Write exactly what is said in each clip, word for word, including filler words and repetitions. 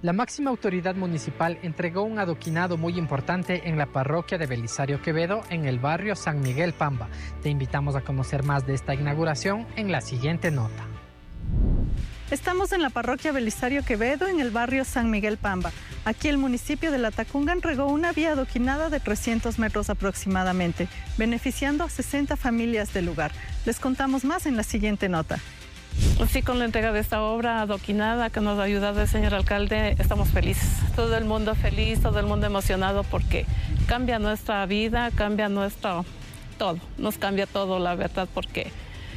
La máxima autoridad municipal entregó un adoquinado muy importante en la parroquia de Belisario Quevedo, en el barrio San Miguel Pamba. Te invitamos a conocer más de esta inauguración en la siguiente nota. Estamos en la parroquia Belisario Quevedo, en el barrio San Miguel Pamba. Aquí el municipio de Latacunga entregó una vía adoquinada de trescientos metros aproximadamente, beneficiando a sesenta familias del lugar. Les contamos más en la siguiente nota. Sí, con la entrega de esta obra adoquinada que nos ha ayudado el señor alcalde, estamos felices. Todo el mundo feliz, todo el mundo emocionado porque cambia nuestra vida, cambia nuestro todo. Nos cambia todo, la verdad, porque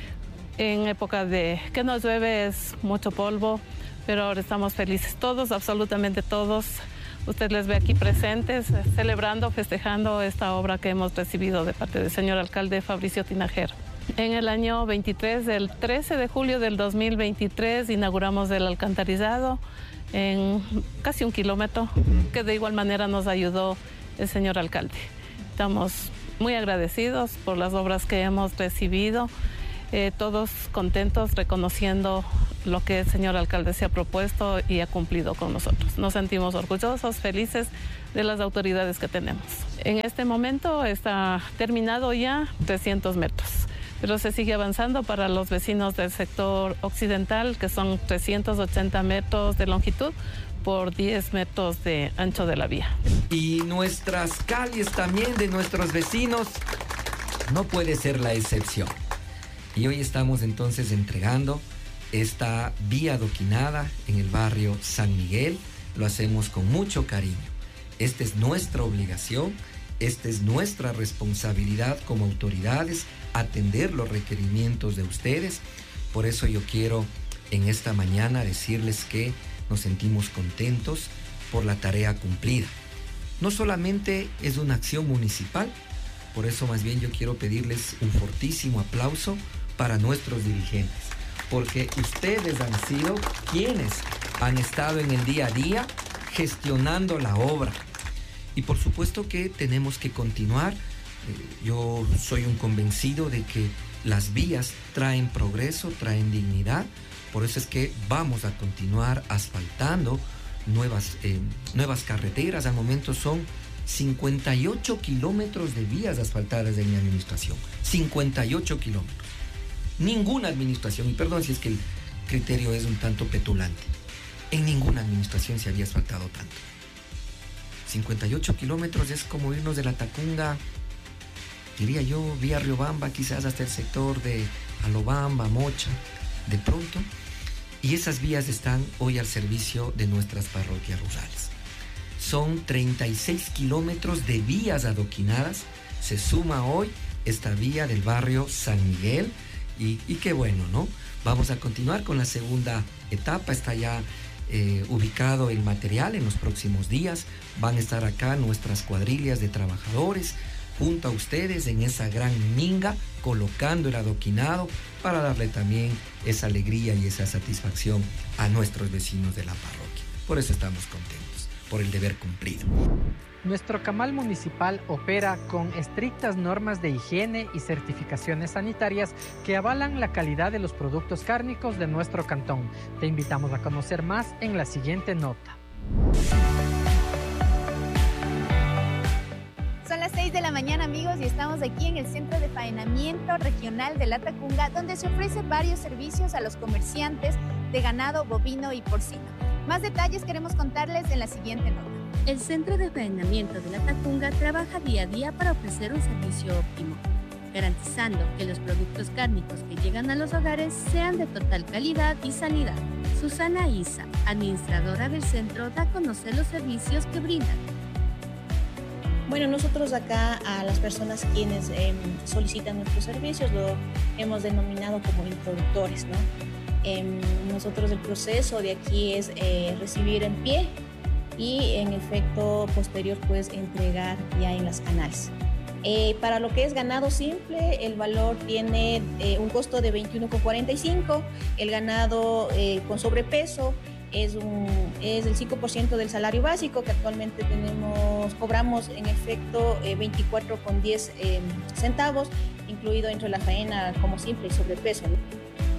en época de que nos llueve es mucho polvo, pero ahora estamos felices todos, absolutamente todos. Usted les ve aquí presentes, celebrando, festejando esta obra que hemos recibido de parte del señor alcalde Fabricio Tinajero. En el año veintitrés, el trece de julio del dos mil veintitrés, inauguramos el alcantarizado en casi un kilómetro, que de igual manera nos ayudó el señor alcalde. Estamos muy agradecidos por las obras que hemos recibido, eh, todos contentos, reconociendo lo que el señor alcalde se ha propuesto y ha cumplido con nosotros. Nos sentimos orgullosos, felices de las autoridades que tenemos. En este momento está terminado ya trescientos metros. Pero se sigue avanzando para los vecinos del sector occidental, que son trescientos ochenta metros de longitud por diez metros de ancho de la vía. Y nuestras calles también de nuestros vecinos no puede ser la excepción. Y hoy estamos entonces entregando esta vía adoquinada en el barrio San Miguel. Lo hacemos con mucho cariño. Esta es nuestra obligación. Esta es nuestra responsabilidad como autoridades, atender los requerimientos de ustedes. Por eso yo quiero en esta mañana decirles que nos sentimos contentos por la tarea cumplida. No solamente es una acción municipal, por eso más bien yo quiero pedirles un fortísimo aplauso para nuestros dirigentes, porque ustedes han sido quienes han estado en el día a día gestionando la obra. Y por supuesto que tenemos que continuar. Yo soy un convencido de que las vías traen progreso, traen dignidad. Por eso es que vamos a continuar asfaltando nuevas, eh, nuevas carreteras. Al momento son cincuenta y ocho kilómetros de vías asfaltadas de mi administración. cincuenta y ocho kilómetros. Ninguna administración, y perdón si es que el criterio es un tanto petulante, en ninguna administración se había asfaltado tanto. cincuenta y ocho kilómetros es como irnos de Latacunga, diría yo, vía Riobamba, quizás hasta el sector de Alobamba, Mocha, de pronto. Y esas vías están hoy al servicio de nuestras parroquias rurales. Son treinta y seis kilómetros de vías adoquinadas. Se suma hoy esta vía del barrio San Miguel. Y, y qué bueno, ¿no? Vamos a continuar con la segunda etapa. Está ya Eh, ubicado el material. En los próximos días van a estar acá nuestras cuadrillas de trabajadores junto a ustedes en esa gran minga, colocando el adoquinado para darle también esa alegría y esa satisfacción a nuestros vecinos de la parroquia. Por eso estamos contentos, por el deber cumplido. Nuestro camal municipal opera con estrictas normas de higiene y certificaciones sanitarias que avalan la calidad de los productos cárnicos de nuestro cantón. Te invitamos a conocer más en la siguiente nota. Son las seis de la mañana, amigos, y estamos aquí en el Centro de Faenamiento Regional de Latacunga, donde se ofrecen varios servicios a los comerciantes de ganado bovino y porcino. Más detalles queremos contarles en la siguiente nota. El Centro de Faenamiento de Latacunga trabaja día a día para ofrecer un servicio óptimo, garantizando que los productos cárnicos que llegan a los hogares sean de total calidad y sanidad. Susana Isa, administradora del centro, da a conocer los servicios que brindan. Bueno, nosotros acá a las personas quienes eh, solicitan nuestros servicios lo hemos denominado como introductores, ¿no? Eh, nosotros el proceso de aquí es eh, recibir en pie y en efecto posterior pues entregar ya en las canales. Eh, para lo que es ganado simple, el valor tiene eh, un costo de veintiuno con cuarenta y cinco. El ganado eh, con sobrepeso es, un, es el cinco por ciento del salario básico, que actualmente tenemos, cobramos en efecto eh, veinticuatro con diez eh, centavos, incluido dentro de la faena como simple y sobrepeso, ¿no?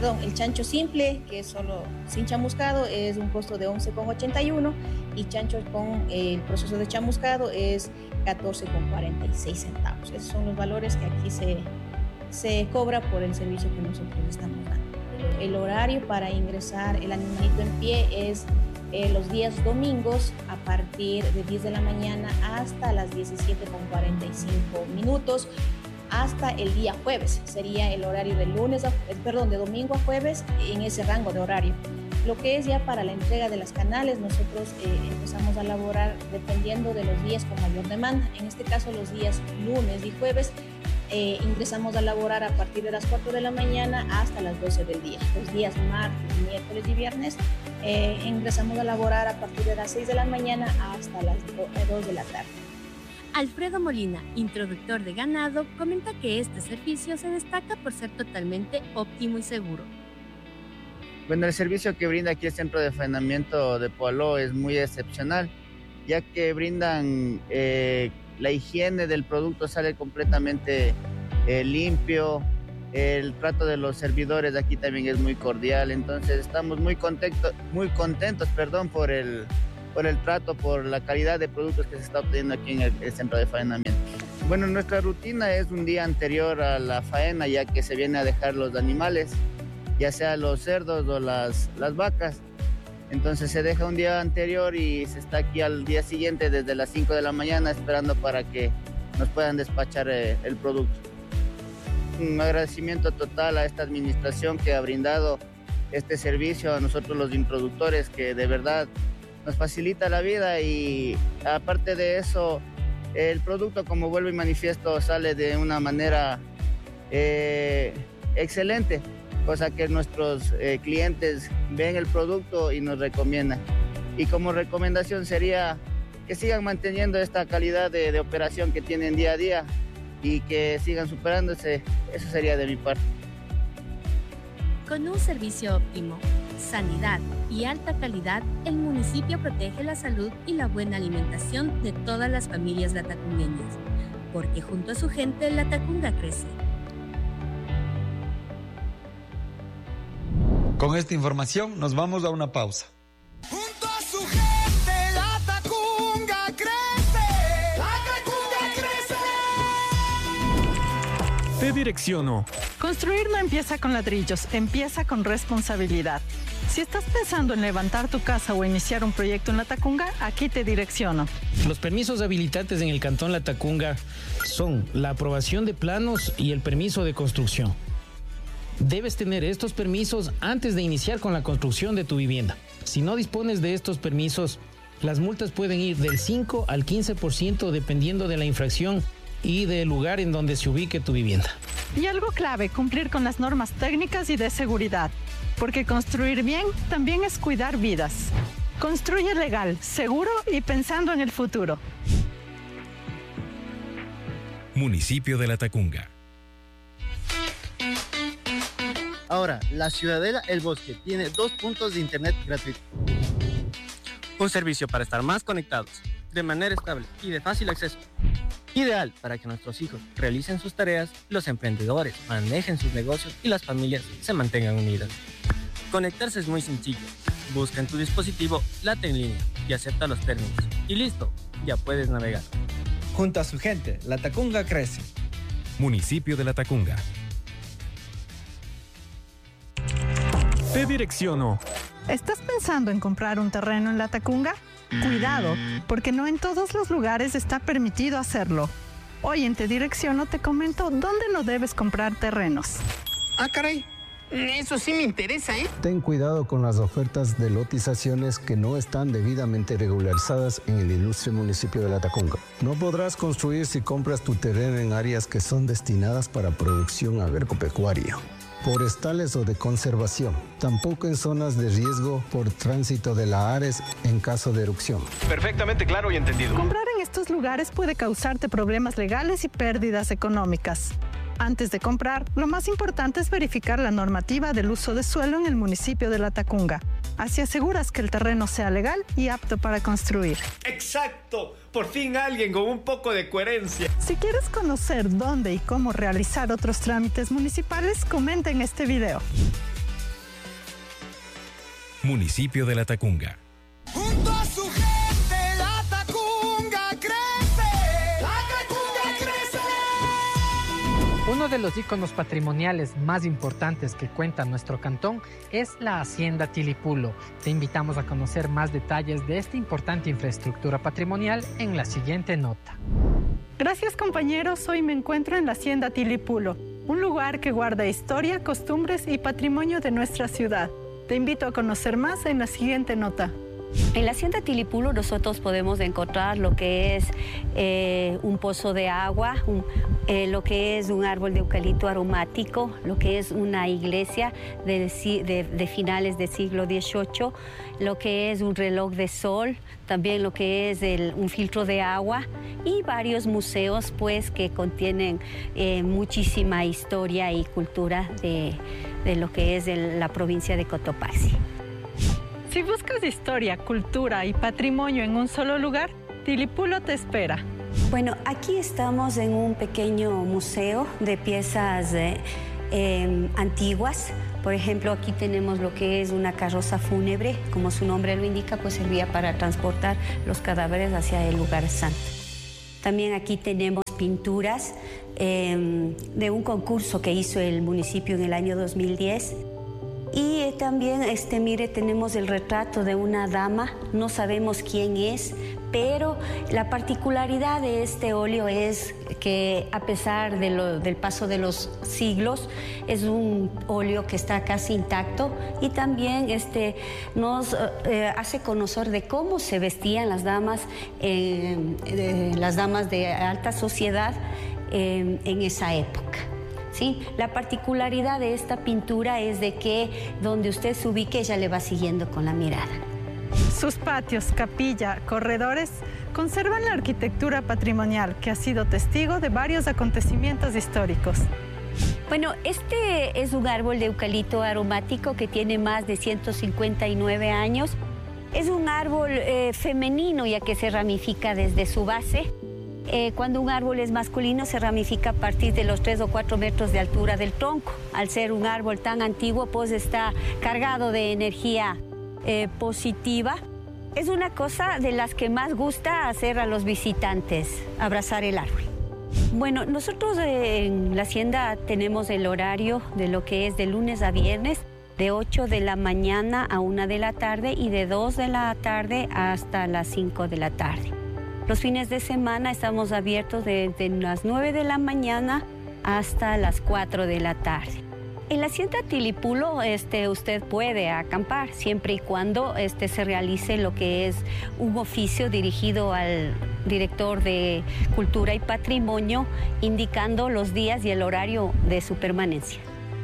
perdón, el chancho simple, que es solo sin chamuscado, es un costo de once con ochenta y uno y chancho con el proceso de chamuscado es catorce con cuarenta y seis centavos. Esos son los valores que aquí se, se cobra por el servicio que nosotros estamos dando. El horario para ingresar el animalito en pie es eh, los días domingos a partir de diez de la mañana hasta las diecisiete con cuarenta y cinco minutos. Hasta el día jueves, sería el horario de lunes, a, perdón, de domingo a jueves en ese rango de horario. Lo que es ya para la entrega de las canales, nosotros eh, empezamos a elaborar dependiendo de los días con mayor demanda. En este caso, los días lunes y jueves eh, ingresamos a elaborar a partir de las cuatro de la mañana hasta las doce del día. Los días martes, miércoles y viernes eh, ingresamos a elaborar a partir de las seis de la mañana hasta las dos de la tarde. Alfredo Molina, introductor de ganado, comenta que este servicio se destaca por ser totalmente óptimo y seguro. Bueno, el servicio que brinda aquí el Centro de Faenamiento de Poaló es muy excepcional, ya que brindan eh, la higiene del producto, sale completamente eh, limpio, el trato de los servidores aquí también es muy cordial, entonces estamos muy contentos, muy contentos perdón, por el... por el trato, por la calidad de productos que se está obteniendo aquí en el, el centro de faenamiento. Bueno, nuestra rutina es un día anterior a la faena, ya que se viene a dejar los animales, ya sea los cerdos o las, las vacas. Entonces se deja un día anterior y se está aquí al día siguiente desde las cinco de la mañana esperando para que nos puedan despachar eh, el producto. Un agradecimiento total a esta administración que ha brindado este servicio a nosotros los introductores, que de verdad nos facilita la vida, y aparte de eso, el producto, como vuelvo y manifiesto, sale de una manera eh, excelente, cosa que nuestros eh, clientes ven el producto y nos recomiendan. Y como recomendación sería que sigan manteniendo esta calidad de, de operación que tienen día a día y que sigan superándose. Eso sería de mi parte. Con un servicio óptimo, sanidad y alta calidad, el municipio protege la salud y la buena alimentación de todas las familias latacungueñas, porque junto a su gente la Tacunga crece. Con esta información nos vamos a una pausa. Junto a su gente la Tacunga crece, la Tacunga crece. Te direcciono. Construir no empieza con ladrillos, empieza con responsabilidad. Si estás pensando en levantar tu casa o iniciar un proyecto en La Tacunga, aquí te direcciono. Los permisos habilitantes en el Cantón La Tacunga son la aprobación de planos y el permiso de construcción. Debes tener estos permisos antes de iniciar con la construcción de tu vivienda. Si no dispones de estos permisos, las multas pueden ir del cinco al quince por ciento dependiendo de la infracción y del lugar en donde se ubique tu vivienda. Y algo clave, cumplir con las normas técnicas y de seguridad, porque construir bien también es cuidar vidas. Construye legal, seguro y pensando en el futuro. Municipio de La Tacunga. Ahora, la Ciudadela El Bosque tiene dos puntos de internet gratuito. Un servicio para estar más conectados, de manera estable y de fácil acceso. Ideal para que nuestros hijos realicen sus tareas, los emprendedores manejen sus negocios y las familias se mantengan unidas. Conectarse es muy sencillo. Busca en tu dispositivo Late en línea y acepta los términos. Y listo, ya puedes navegar. Junto a su gente, La Tacunga crece. Municipio de La Tacunga. Te direcciono. ¿Estás pensando en comprar un terreno en La Tacunga? Cuidado, porque no en todos los lugares está permitido hacerlo. Hoy en Te Direcciono te comento dónde no debes comprar terrenos. Ah, caray. Eso sí me interesa, ¿eh? Ten cuidado con las ofertas de lotizaciones que no están debidamente regularizadas en el ilustre municipio de La Tacunga. No podrás construir si compras tu terreno en áreas que son destinadas para producción agropecuaria, forestales o de conservación. Tampoco en zonas de riesgo por tránsito de la ARES en caso de erupción. Perfectamente claro y entendido. Comprar en estos lugares puede causarte problemas legales y pérdidas económicas. Antes de comprar, lo más importante es verificar la normativa del uso de suelo en el municipio de La Tacunga. Así aseguras que el terreno sea legal y apto para construir. ¡Exacto! Por fin alguien con un poco de coherencia. Si quieres conocer dónde y cómo realizar otros trámites municipales, comenta en este video. Municipio de La Tacunga. Junto a su gente, la Tacunga crece. La Tacunga crece. Uno de los íconos patrimoniales más importantes que cuenta nuestro cantón es la Hacienda Tilipulo. Te invitamos a conocer más detalles de esta importante infraestructura patrimonial en la siguiente nota. Gracias, compañeros. Hoy me encuentro en la Hacienda Tilipulo, un lugar que guarda historia, costumbres y patrimonio de nuestra ciudad. Te invito a conocer más en la siguiente nota. En la Hacienda Tilipulo nosotros podemos encontrar lo que es eh, un pozo de agua, un, eh, lo que es un árbol de eucalipto aromático, lo que es una iglesia de, de, de finales del siglo dieciocho, lo que es un reloj de sol, también lo que es el, un filtro de agua y varios museos pues que contienen eh, muchísima historia y cultura de, de lo que es el, la provincia de Cotopaxi. Si buscas historia, cultura y patrimonio en un solo lugar, Tilipulo te espera. Bueno, aquí estamos en un pequeño museo de piezas eh, eh, antiguas. Por ejemplo, aquí tenemos lo que es una carroza fúnebre, como su nombre lo indica, pues servía para transportar los cadáveres hacia el lugar santo. También aquí tenemos pinturas eh, de un concurso que hizo el municipio en el año dos mil diez. Y eh, también, este, mire, tenemos el retrato de una dama, no sabemos quién es, pero la particularidad de este óleo es que a pesar de lo, del paso de los siglos, es un óleo que está casi intacto y también este, nos eh, hace conocer de cómo se vestían las damas, eh, eh, las damas de alta sociedad eh, en esa época. ¿Sí? La particularidad de esta pintura es de que donde usted se ubique, ella le va siguiendo con la mirada. Sus patios, capilla, corredores conservan la arquitectura patrimonial que ha sido testigo de varios acontecimientos históricos. Bueno, este es un árbol de eucalipto aromático que tiene más de ciento cincuenta y nueve años. Es un árbol eh, femenino ya que se ramifica desde su base. Eh, cuando un árbol es masculino se ramifica a partir de los tres o cuatro metros de altura del tronco. Al ser un árbol tan antiguo, pues está cargado de energía eh, positiva. Es una cosa de las que más gusta hacer a los visitantes, abrazar el árbol. Bueno, nosotros eh, en la hacienda tenemos el horario de lo que es de lunes a viernes, de ocho de la mañana a una de la tarde y de dos de la tarde hasta las cinco de la tarde. Los fines de semana estamos abiertos desde las nueve de la mañana hasta las cuatro de la tarde. En la hacienda Tilipulo este, usted puede acampar siempre y cuando este, se realice lo que es un oficio dirigido al director de Cultura y Patrimonio, indicando los días y el horario de su permanencia.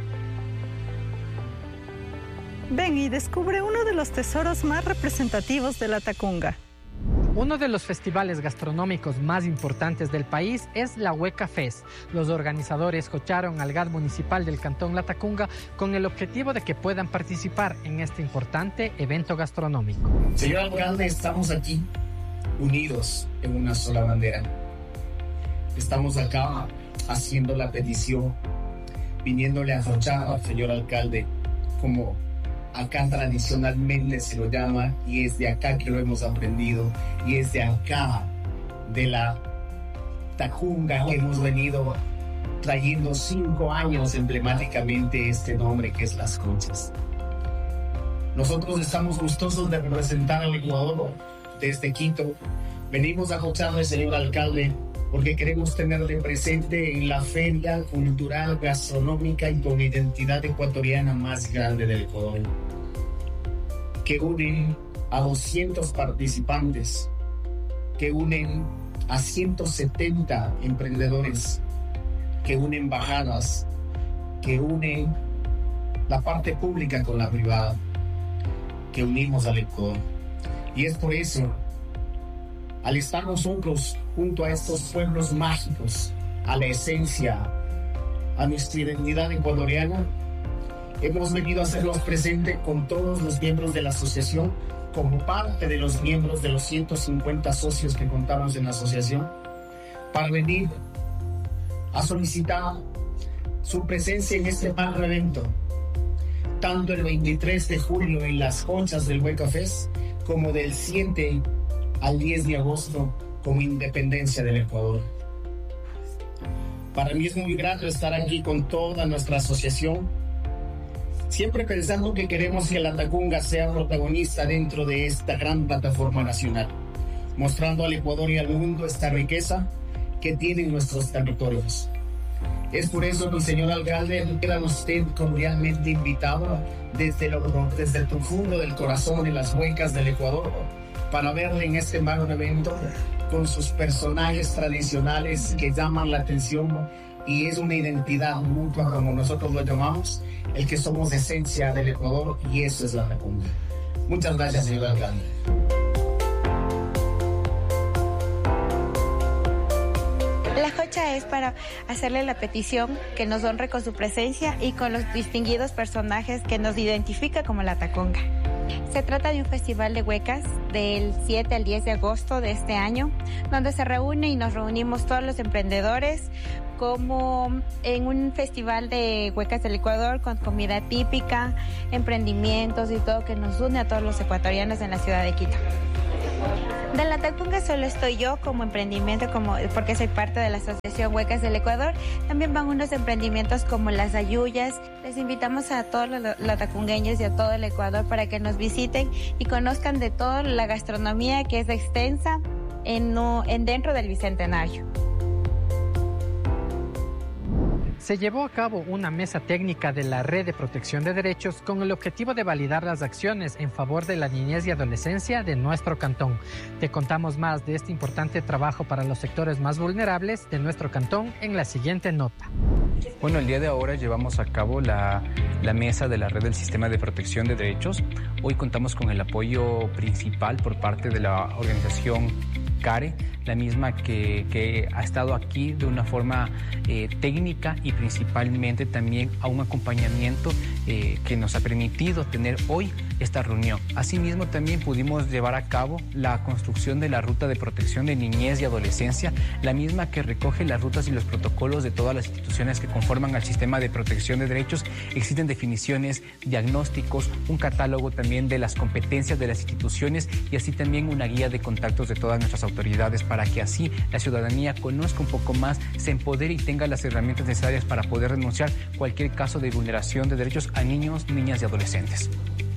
Ven y descubre uno de los tesoros más representativos de La Tacunga. Uno de los festivales gastronómicos más importantes del país es la Hueca Fest. Los organizadores escucharon al G A D municipal del Cantón La Tacunga con el objetivo de que puedan participar en este importante evento gastronómico. Señor alcalde, estamos aquí unidos en una sola bandera. Estamos acá haciendo la petición, viniéndole a Rochar al señor alcalde, como acá tradicionalmente se lo llama, y es de acá que lo hemos aprendido, y es de acá, de la Tacunga, que hemos venido trayendo cinco años emblemáticamente este nombre que es Las Conchas. Nosotros estamos gustosos de representar al Ecuador desde Quito. Venimos a escucharle, señor alcalde, porque queremos tenerle presente en la feria cultural, gastronómica y con identidad ecuatoriana más grande del Ecuador, que une a doscientos participantes, que unen a ciento setenta emprendedores, que une embajadas, que une la parte pública con la privada, que unimos al Ecuador. Y es por eso, al estar nosotros junto a estos pueblos mágicos, a la esencia, a nuestra identidad ecuatoriana, hemos venido a hacerlos presentes con todos los miembros de la asociación, como parte de los miembros de los ciento cincuenta socios que contamos en la asociación, para venir a solicitar su presencia en este magno evento, tanto el veintitrés de julio en las conchas del Hueca Fest, como del siete al diez de agosto como Independencia del Ecuador. Para mí es muy grato estar aquí con toda nuestra asociación, siempre pensando que queremos que la Tacunga sea protagonista dentro de esta gran plataforma nacional, mostrando al Ecuador y al mundo esta riqueza que tienen nuestros territorios. Es por eso, mi señor alcalde, queda usted cordialmente invitado desde, lo, desde el profundo del corazón de las huecas del Ecuador para verle en este magno evento con sus personajes tradicionales que llaman la atención, y es una identidad mutua, como nosotros lo llamamos, el que somos esencia del Ecuador, y eso es la Tacunga. Muchas gracias, señor alcalde. La jocha es para hacerle la petición que nos honre con su presencia y con los distinguidos personajes que nos identifica como la Tacunga. Se trata de un festival de huecas del siete al diez de agosto de este año, donde se reúne y nos reunimos todos los emprendedores como en un festival de huecas del Ecuador con comida típica, emprendimientos y todo que nos une a todos los ecuatorianos en la ciudad de Quito. De la Tacunga solo estoy yo como emprendimiento, como, porque soy parte de la Asociación Huecas del Ecuador. También van unos emprendimientos como las ayuyas. Les invitamos a todos los, los tacungueños y a todo el Ecuador para que nos visiten y conozcan de toda la gastronomía que es extensa en, en dentro del Bicentenario. Se llevó a cabo una mesa técnica de la Red de Protección de Derechos con el objetivo de validar las acciones en favor de la niñez y adolescencia de nuestro cantón. Te contamos más de este importante trabajo para los sectores más vulnerables de nuestro cantón en la siguiente nota. Bueno, el día de ahora llevamos a cabo la, la mesa de la Red del Sistema de Protección de Derechos. Hoy contamos con el apoyo principal por parte de la organización CARE, la misma que, que ha estado aquí de una forma eh, técnica y principalmente también a un acompañamiento eh, que nos ha permitido tener hoy esta reunión. Asimismo, también pudimos llevar a cabo la construcción de la Ruta de Protección de Niñez y Adolescencia, la misma que recoge las rutas y los protocolos de todas las instituciones que conforman al sistema de protección de derechos. Existen definiciones, diagnósticos, un catálogo también de las competencias de las instituciones y así también una guía de contactos de todas nuestras autoridades para que así la ciudadanía conozca un poco más, se empodere y tenga las herramientas necesarias para poder denunciar cualquier caso de vulneración de derechos a niños, niñas y adolescentes.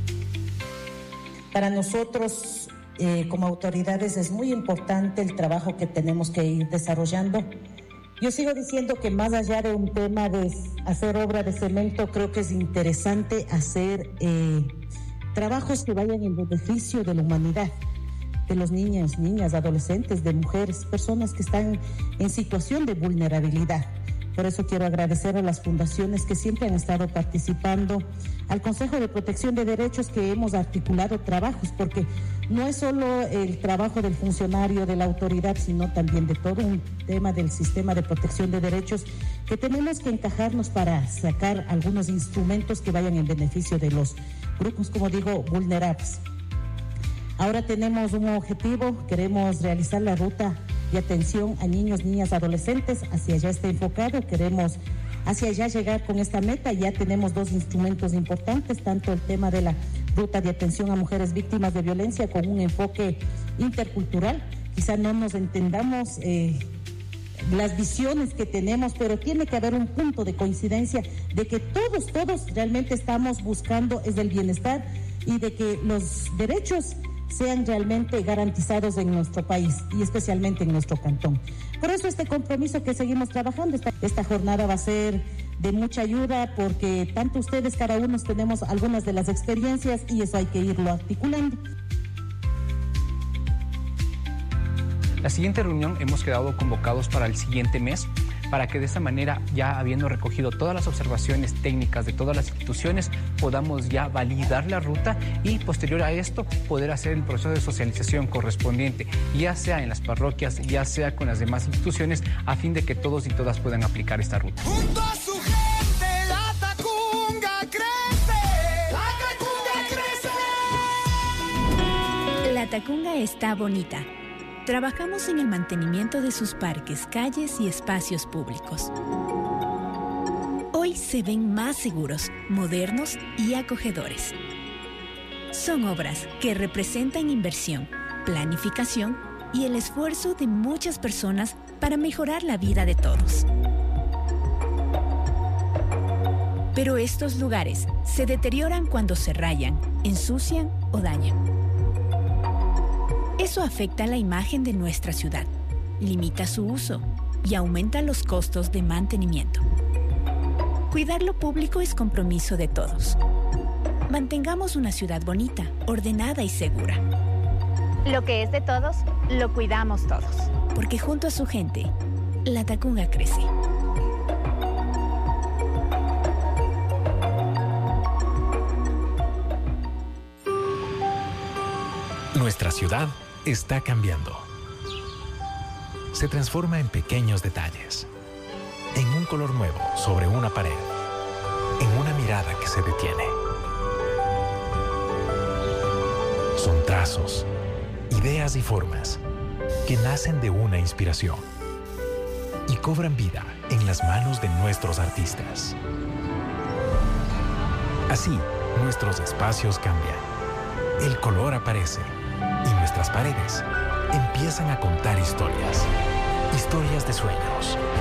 Para nosotros, eh, como autoridades, es muy importante el trabajo que tenemos que ir desarrollando. Yo sigo diciendo que más allá de un tema de hacer obra de cemento, creo que es interesante hacer eh, trabajos que vayan en beneficio de la humanidad, de los niños, niñas, adolescentes, de mujeres, personas que están en situación de vulnerabilidad. Por eso quiero agradecer a las fundaciones que siempre han estado participando, al Consejo de Protección de Derechos que hemos articulado trabajos, porque no es solo el trabajo del funcionario, de la autoridad, sino también de todo un tema del sistema de protección de derechos que tenemos que encajarnos para sacar algunos instrumentos que vayan en beneficio de los grupos, como digo, vulnerables. Ahora tenemos un objetivo, queremos realizar la ruta de atención a niños, niñas, adolescentes, hacia allá está enfocado, queremos hacia allá llegar con esta meta. Ya tenemos dos instrumentos importantes, tanto el tema de la ruta de atención a mujeres víctimas de violencia con un enfoque intercultural. Quizá no nos entendamos eh, las visiones que tenemos, pero tiene que haber un punto de coincidencia de que todos, todos realmente estamos buscando es el bienestar y de que los derechos sean realmente garantizados en nuestro país y especialmente en nuestro cantón. Por eso este compromiso que seguimos trabajando, esta, esta jornada va a ser de mucha ayuda porque tanto ustedes, cada uno tenemos algunas de las experiencias y eso hay que irlo articulando. La siguiente reunión hemos quedado convocados para el siguiente mes, para que de esta manera, ya habiendo recogido todas las observaciones técnicas de todas las instituciones, podamos ya validar la ruta y posterior a esto poder hacer el proceso de socialización correspondiente, ya sea en las parroquias, ya sea con las demás instituciones, a fin de que todos y todas puedan aplicar esta ruta. Junto a su gente, la Tacunga crece, la Tacunga crece. La Tacunga está bonita. Trabajamos en el mantenimiento de sus parques, calles y espacios públicos. Hoy hoy se ven más seguros, modernos y acogedores. Son obras que representan inversión, planificación y el esfuerzo de muchas personas para mejorar la vida de todos. Pero estos lugares se deterioran cuando se rayan, ensucian o dañan. Eso afecta la imagen de nuestra ciudad, limita su uso y aumenta los costos de mantenimiento. Cuidar lo público es compromiso de todos. Mantengamos una ciudad bonita, ordenada y segura. Lo que es de todos, lo cuidamos todos. Porque junto a su gente, la Tacunga crece. Nuestra ciudad está cambiando. Se transforma en pequeños detalles, en un color nuevo sobre una pared, en una mirada que se detiene. Son trazos, ideas y formas que nacen de una inspiración y cobran vida en las manos de nuestros artistas. Así, nuestros espacios cambian, el color aparece y nuestras paredes empiezan a contar historias, historias de sueños,